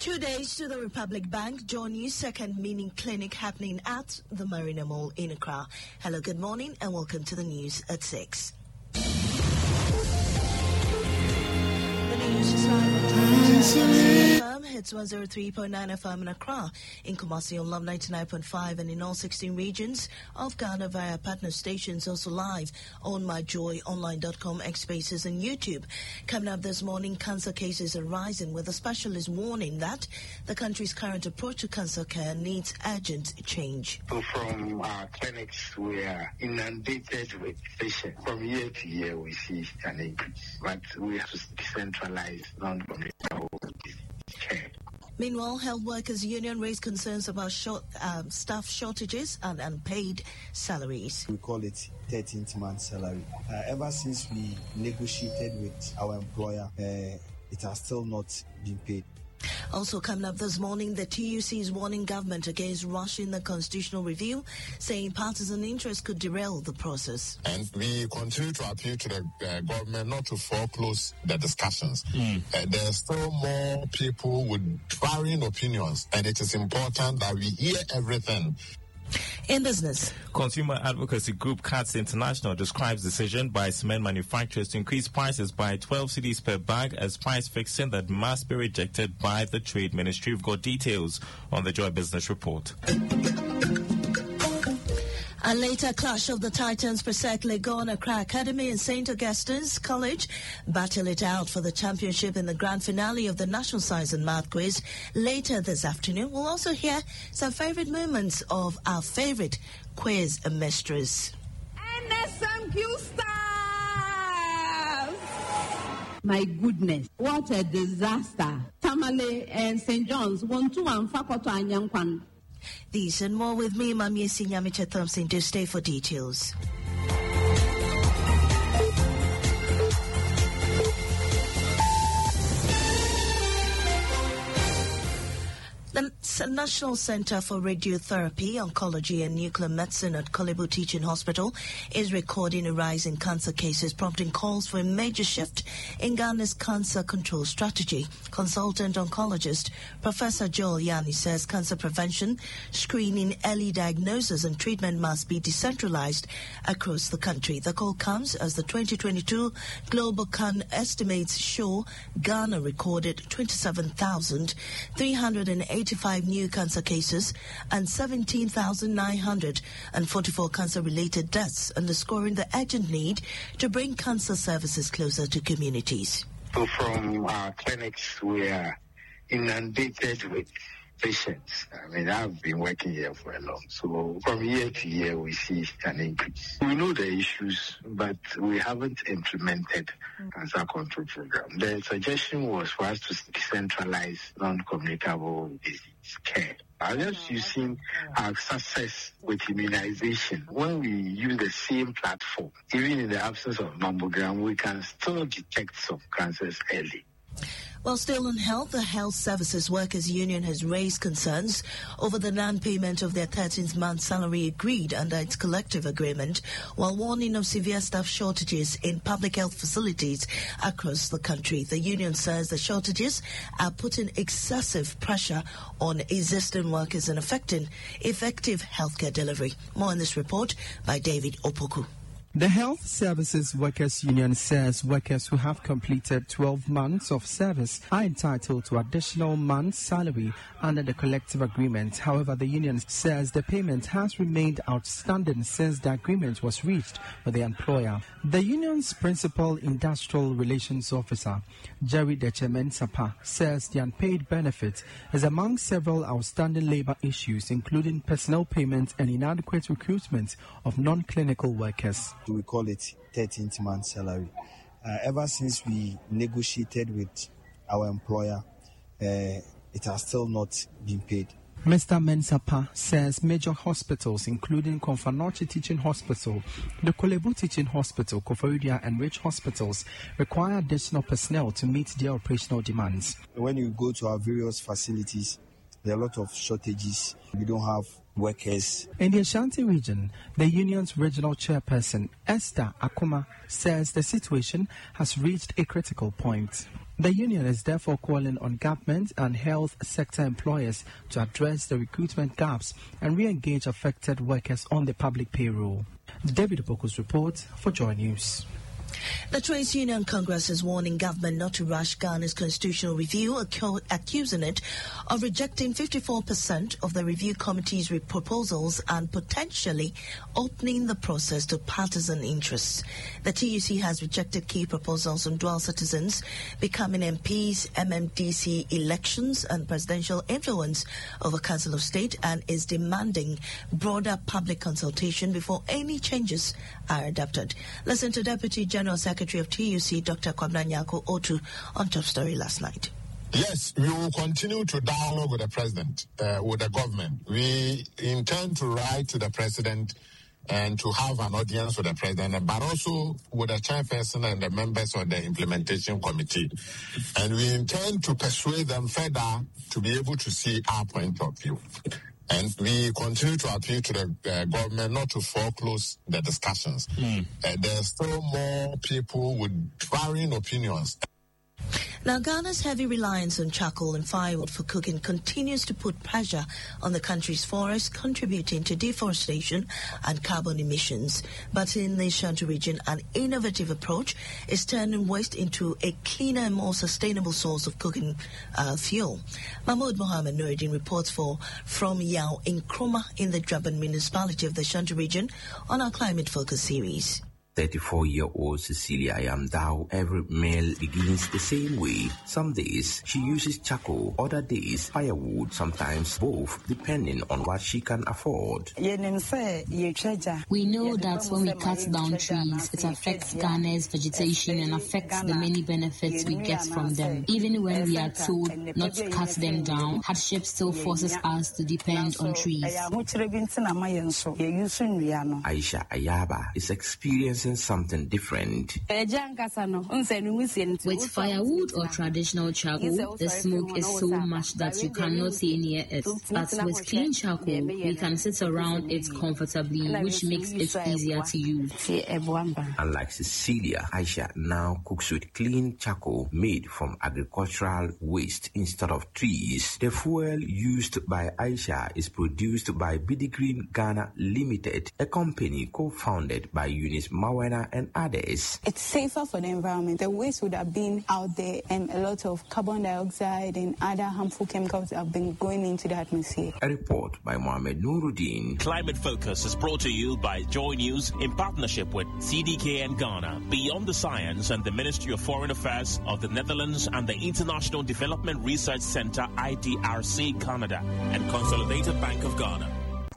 2 days to the Republic Bank, Joy News second meaning clinic happening at the Marina Mall in Accra. Hello, good morning and welcome to the news at 6. The news is live on FM. It's 103.9 FM in Accra, in Kumasi on Love 99.5 and in all 16 regions of Ghana via partner stations, also live on myjoyonline.com, X Spaces and YouTube. Coming up this morning, cancer cases are rising with a specialist warning that the country's current approach to cancer care needs urgent change. So from our clinics, we are inundated with patients. From year to year, we see an increase, but we have to decentralize non-communicable care. Meanwhile, Health Workers Union raised concerns about staff shortages and unpaid salaries. We call it 13th month salary. Ever since we negotiated with our employer, it has still not been paid. Also coming up this morning, the TUC is warning government against rushing the constitutional review, saying partisan interest could derail the process. And we continue to appeal to the government not to foreclose the discussions. There's still more people with varying opinions, and it is important that we hear everything. In business, Consumer Advocacy Group CATS International describes decision by cement manufacturers to increase prices by 12 cedis per bag as price fixing that must be rejected by the Trade Ministry. We've got details on the Joy Business Report. A later clash of the Titans Presec Legon Accra Academy and St. Augustine's College battle it out for the championship in the grand finale of the National Science and Math Quiz later this afternoon. We'll also hear some favorite moments of our favorite quiz mistress. NSMQ stars! My goodness, what a disaster. Tamale and St. John's 1-2 Fakoto Anyankwan. These and more with me, Mami Sinyamicha Thompson, to stay for details. The National Center for Radiotherapy, Oncology and Nuclear Medicine at Korle Bu Teaching Hospital is recording a rise in cancer cases, prompting calls for a major shift in Ghana's cancer control strategy. Consultant oncologist Professor Joel Yani says cancer prevention, screening, early diagnosis and treatment must be decentralized across the country. The call comes as the 2022 Global Can estimates show Ghana recorded 27,385 new cancer cases and 17,944 cancer-related deaths, underscoring the urgent need to bring cancer services closer to communities. So from our clinics, we are inundated with patients. I mean, I've been working here for a long. So from year to year, we see an increase. We know the issues, but we haven't implemented cancer control program. The suggestion was for us to decentralize non-communicable disease care. Others, you've seen our success with immunization. When we use the same platform, even in the absence of mammogram, we can still detect some cancers early. While still on health, the Health Services Workers Union has raised concerns over the non-payment of their 13th month salary agreed under its collective agreement, while warning of severe staff shortages in public health facilities across the country. The union says the shortages are putting excessive pressure on existing workers and affecting effective healthcare delivery. More in this report by David Opoku. The Health Services Workers Union says workers who have completed 12 months of service are entitled to additional month's salary under the collective agreement. However, the union says the payment has remained outstanding since the agreement was reached with the employer. The union's principal industrial relations officer, Jerry Dechemen-Sapa, says the unpaid benefit is among several outstanding labor issues, including personnel payment and inadequate recruitment of non-clinical workers. We call it 13th month salary. Ever since we negotiated with our employer, it has still not been paid. Mr. Mensapa says major hospitals, including Konfanoche Teaching Hospital, the Korle Bu Teaching Hospital, Koforidua and Rich Hospitals, require additional personnel to meet their operational demands. When you go to our various facilities, there are a lot of shortages. We don't have workers. In the Ashanti region, the union's regional chairperson, Esther Akuma, says the situation has reached a critical point. The union is therefore calling on government and health sector employers to address the recruitment gaps and re-engage affected workers on the public payroll. David Opoku's report for Joy News. The Trades Union Congress is warning government not to rush Ghana's constitutional review, accusing it of rejecting 54% of the review committee's proposals and potentially opening the process to partisan interests. The TUC has rejected key proposals on dual citizens, becoming MPs, MMDC elections and presidential influence over Council of State, and is demanding broader public consultation before any changes are adopted. Listen to Deputy General Secretary of TUC, Dr. Kwabena Nyarko Otu, on Top Story last night. Yes, we will continue to dialogue with the president, with the government. We intend to write to the president and to have an audience with the president, but also with the chairperson and the members of the implementation committee. And we intend to persuade them further to be able to see our point of view. And we continue to appeal to the government not to foreclose the discussions. There's still more people with varying opinions. Now, Ghana's heavy reliance on charcoal and firewood for cooking continues to put pressure on the country's forests, contributing to deforestation and carbon emissions. But in the Ashanti region, an innovative approach is turning waste into a cleaner and more sustainable source of cooking fuel. Mahmoud Mohammed Nuruddin reports from Yao in Kroma in the Draban municipality of the Ashanti region on our Climate Focus series. 34-year-old Cecilia Yamdao, every meal begins the same way. Some days she uses charcoal, other days firewood, sometimes both, depending on what she can afford. We know that when we cut down trees, it affects Ghana's vegetation and affects the many benefits we get from them. Even when we are told not to cut them down, hardship still forces us to depend on trees. Aisha Ayaba is experiencing something different. With firewood or traditional charcoal, the smoke is so much that you cannot stay near it. But with clean charcoal, we can sit around it comfortably, which makes it easier to use. Unlike Cecilia, Aisha now cooks with clean charcoal made from agricultural waste instead of trees. The fuel used by Aisha is produced by Bidi Green Ghana Limited, a company co-founded by Eunice Mawena and others. It's safer for the environment. The waste would have been out there, and a lot of carbon dioxide and other harmful chemicals have been going into the atmosphere. A report by Mohammed Nuruddin. Climate Focus is brought to you by Joy News in partnership with CDKN Ghana, Beyond the Science, and the Ministry of Foreign Affairs of the Netherlands and the International Development Research Center, IDRC Canada, and Consolidated Bank of Ghana.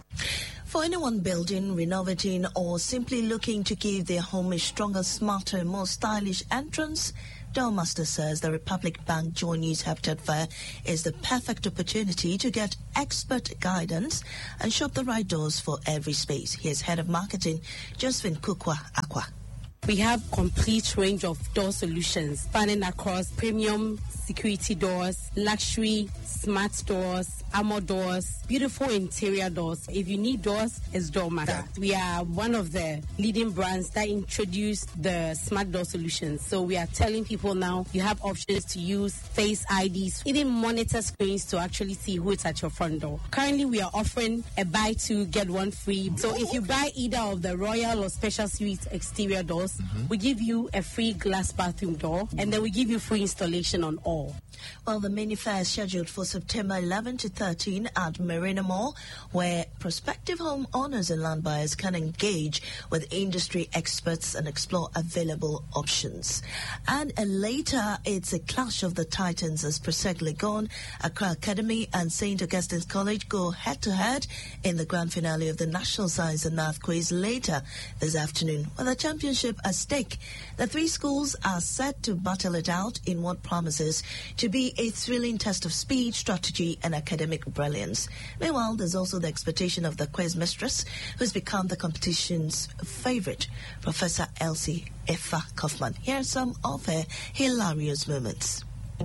For anyone building, renovating, or simply looking to give their home a stronger, smarter, and more stylish entrance, Delmaster says the Republic Bank Joy News Habitat Fair is the perfect opportunity to get expert guidance and shop the right doors for every space. Here's Head of Marketing, Josephine Kukwa Akwa. We have complete range of door solutions spanning across premium security doors, luxury, smart doors, armor doors, beautiful interior doors. If you need doors, it's Doormaster. We are one of the leading brands that introduced the smart door solutions. So we are telling people now you have options to use face IDs, even monitor screens to actually see who is at your front door. Currently, we are offering a buy two, get one free. So if you buy either of the Royal or Special Suite exterior doors, we give you a free glass bathroom door, and then we give you free installation on all. Well, the mini fair is scheduled for September 11 to 13 at Marina Mall, where prospective home owners and land buyers can engage with industry experts and explore available options. And later, it's a clash of the titans as Presec Legon, Accra Academy and St. Augustine's College go head-to-head in the grand finale of the National Science and Math Quiz later this afternoon. With a championship at stake, the three schools are set to battle it out in what promises to be a thrilling test of speed, strategy, and academic brilliance. Meanwhile, there's also the expectation of the quiz mistress, who's become the competition's favorite, Professor Elsie Effa Kaufman. Here are some of her hilarious moments.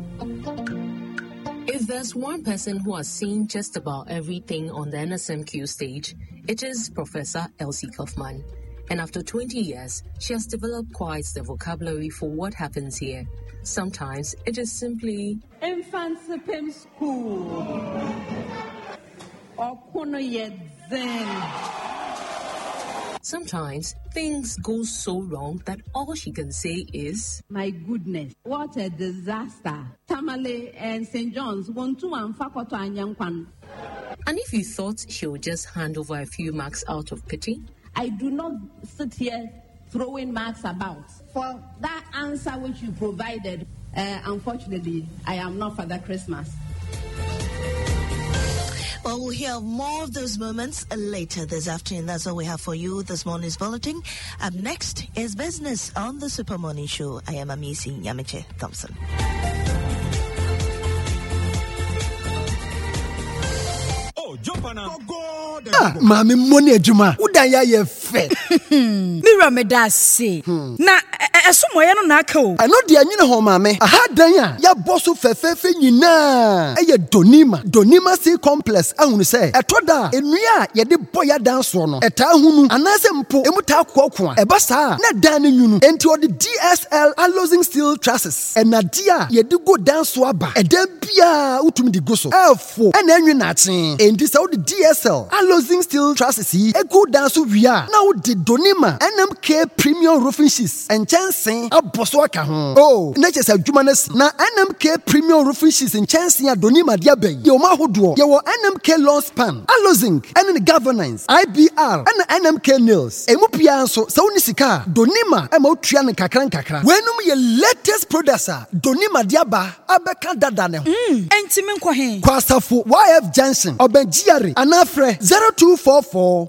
If there's one person who has seen just about everything on the NSMQ stage, it is Professor Elsie Kaufman. and after 20 years, she has developed quite the vocabulary for what happens here. Sometimes it is simply Infant School. Sometimes things go so wrong that all she can say is, my goodness, what a disaster. Tamale and St. John's, 1-2 Fakoto Anyankwan. And if you thought she would just hand over a few marks out of pity? I do not sit here throwing marks about. For that answer which you provided, unfortunately, I am not Father Christmas. Well, we'll hear more of those moments later this afternoon. That's all we have for you this morning's bulletin. Up next is Business on the Super Morning Show. I am Amisi Nyamiche Thompson. Mami money ejuma udanya ye fe Mira me da say na esomoye no na aka o eno de anyine ho mami aha dan a ya boso fefefe nyina eye donima sea complex ahunu se etoda enua ye de boya dan so no eta hunu anase mpo emuta kokko eba saa na dan nyunu enti odi DSL alloying steel trusses enadia ye de go dan so aba eda bia utumi di go so efo ena anwi na achen enti se odi DSL alloying steel trusses yi ego dan so wia na odi donima NMK premium roofing sheets and chancing aboso aka ho oh na chese adwuma na NMK premium roofing sheets and chancing adonima dia ben ye o ma hodo ye wo NMK long span alloying and governance IBR and NMK nails emu pia so se woni sika donima e ma otua ne kakra wenum ye latest products donima dia ba abeka dada ne ho entimi nkɔ he kwasafo YF Junction obenjiare anafre 0244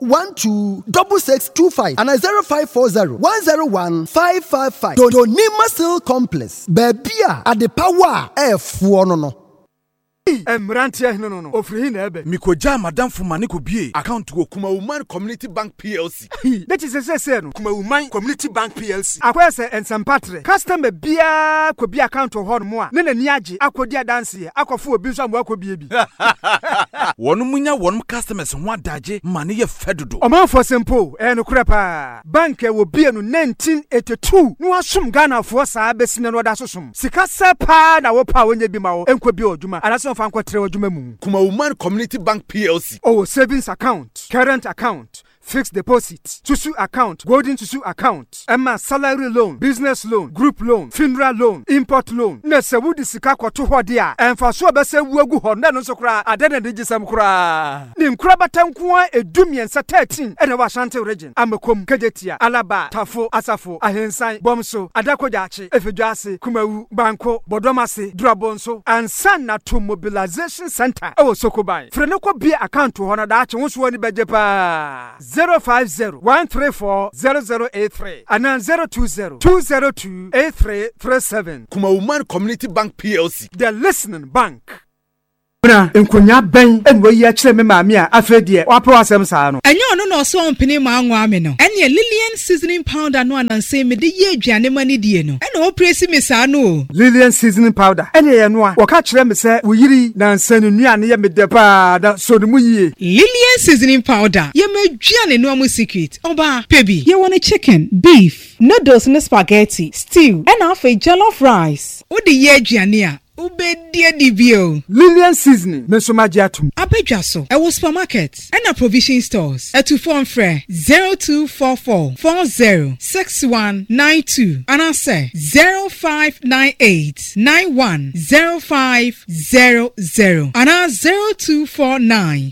126625 and 0540 101 555 donima steel complex babia ade power efuo no Emrantia no ofri na ebe mikoja madam fumane ko bie account go Kuma Woman Community Bank PLC that is say no Kuma Woman Community Bank PLC akwese ensempatre customer bia ko bia account ho no mo a ne nani age akodi adanse akofo obi so ambo akobie bi wonu munya wonu customers ho adaje mane ye fedodo omanfo sempo no krepa bank e wo bie no 1982 no asum Ghana fo saa besine no da sosom sika sepa na wo pa wonya bi ma wo enko bi odwuma anaso fa nkwatere odwuma mu Kuma Woman Community Bank PLC oh savings account current account fixed deposit, Tusu account, golden Tusu account, Emma salary loan, business loan, group loan, funeral loan, import loan. Nese wudi sika kwa tuho dia. Enfasua bese uwegu honda nusokra, adene dijisam kura. Ni mkura batankuwa edumien sa 13, ene wa Shante region. Amekom, Kejetia, Alaba, Tafo, Asafo, Ahensai, Bomso, Adako Jachi, Efejuasi, Kumewu, Banko, Bodomasi, Drabonso, and Sana to Mobilization Center. Ewo Sokobai. Frenoko bia account to honor dachi, wonsuwani bejepa. 050-134-0083 and then 020-202-8337. Kuma Woman Community Bank PLC. The listening bank. Na enkonya ben enwo yi akire me maami a afedie wapo asem saa no enye ono no so ompini ma anwa me no ene Lillian seasoning powder no ananse me de ye aduane mani die no ene o presi me saa no Lillian seasoning powder ene ye no a wo ka kire me se wo yiri na nsanu nuane ye me de pa da so de mu yie Lillian seasoning powder ye ma aduane no amu secret oba pebi ye want chicken beef noodles and spaghetti stew and half a jollof rice o de ye aduane a Ubedia dibio Lillian seasoning mesomagiatum Abedwaso ewo supermarket and a provision stores etu phone frere 0244 40 6192 and I say 0598 910500 and 0249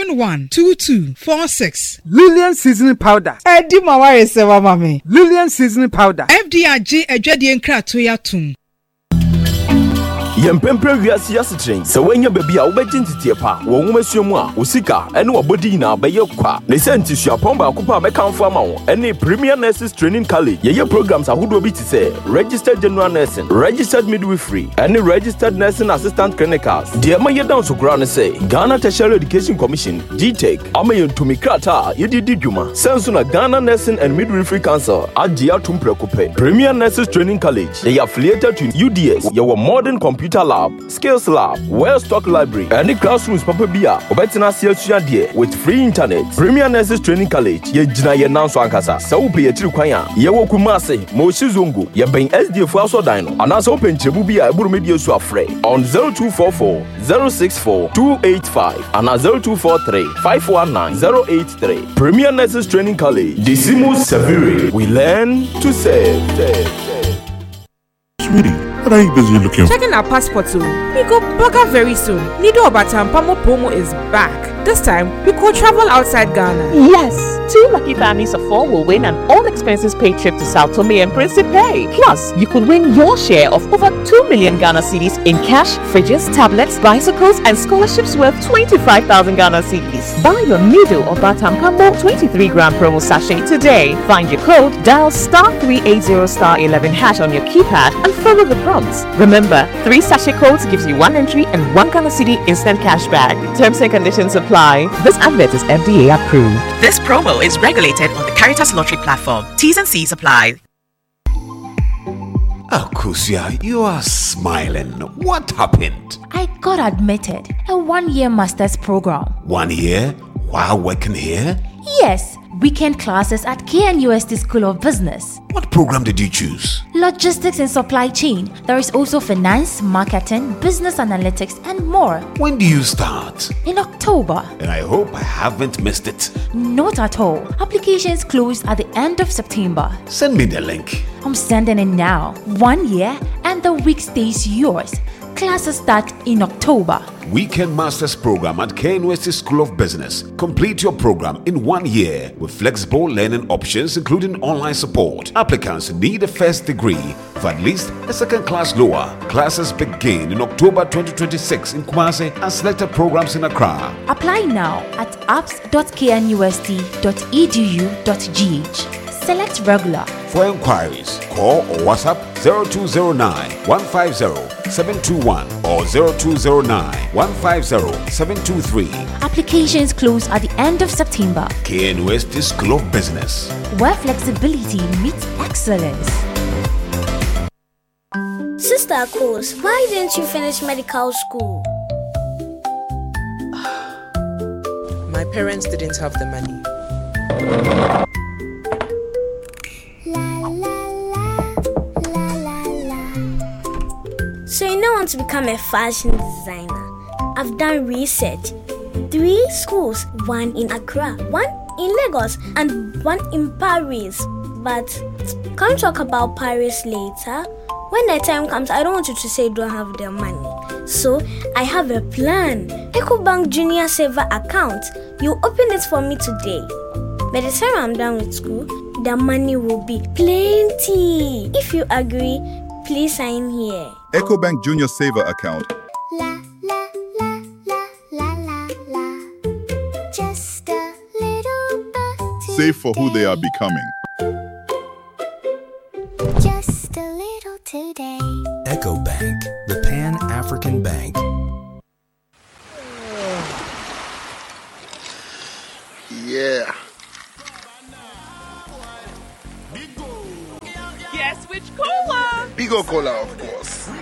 712246 Lillian seasoning powder Edi maware sewa mame Lillian seasoning powder FDRG ejwade nkrato yatum Yempempre wiase yasetren se wanya baby a wobegintite pa wo nwomasuamu a osika ene wobodi na abaye kwa ne senti suapon ba kopa mekanfo ama wo ene Premier Nurses Training College ye programs ahodo bi tise registered general nursing registered midwifery ene registered nursing assistant clinicals de ma ye down so kura ne say Ghana Tertiary Education Commission GTEC ama ye ntumi krata ye didi dwuma senso na Ghana Nursing and Midwifery Council agia tumprekope Premier Nurses Training College they affiliated to UDS ye modern computer computer lab, skills lab, well-stocked library, and the classrooms Papa Bia, Obetina Siel with free internet. Premier Nurses Training College, ye jina ye nanso ankasa. Sa upe ye tiru kwanya, ye wo Kumase, Moshi Zungu, ye ben SDF also dino. Anasa open chebu bia eburu media su afre on 0244 064 285 and 0243 519 083. Premier Nurses Training College, Decimus Severe. We learn to save. Sweetie, what are you busy looking for? Checking our passport soon. We go burger very soon. Nido Obatam Pamo promo is back. This time, we could travel outside Ghana. Yes! 2 lucky families of 4 will win an all-expenses paid trip to Sao Tome and Principe. Plus, you could win your share of over 2 million Ghana cedis in cash, fridges, tablets, bicycles, and scholarships worth 25,000 Ghana cedis. Buy your Nido Obatam Pamo 23-gram promo sachet today. Find your code, dial *380*11# on your keypad, and follow the prompts. Remember, 3 sachet codes gives you 1 entry and 1 Ghana cedi instant cash back. Terms and conditions apply. This advert is FDA approved. This promo is regulated on the Caritas Lottery platform. T's and C's apply. Oh, Kusia, you are smiling. What happened? I got admitted. A 1-year master's program. 1 year? While working here? Yes. Weekend classes at KNUST School of Business. What program did you choose? Logistics and supply chain. There is also finance, marketing, business analytics, and more. When do you start? In October. And I hope I haven't missed it. Not at all. Applications close at the end of September. Send me the link. I'm sending it now. 1 year and the week stays yours. Classes start in October. Weekend Masters Program at KNUST School of Business. Complete your program in 1 year with flexible learning options including online support. Applicants need a first degree for at least a second class lower. Classes begin in October 2026 in Kumasi and selected programs in Accra. Apply now at apps.knust.edu.gh. Select regular. For inquiries, call or WhatsApp 0209-150-721 or 0209-150-723. Applications close at the end of September. KNUST School of Business, where flexibility meets excellence. Sister Coles, why didn't you finish medical school? My parents didn't have the money. So you don't want to become a fashion designer? I've done research. 3 schools, 1 in Accra, 1 in Lagos, and 1 in Paris. But can we talk about Paris later? When the time comes, I don't want you to say you don't have the money. So I have a plan. EcoBank Junior Saver account. You open it for me today. By the time I'm done with school, the money will be plenty. If you agree, please sign here. EcoBank Junior Saver account. La la la la la la la. Just a little bit. Save for who they are becoming. Just a little today. EcoBank, the Pan-African Bank. Yeah. Yes, which cola? Bigo Cola, of course.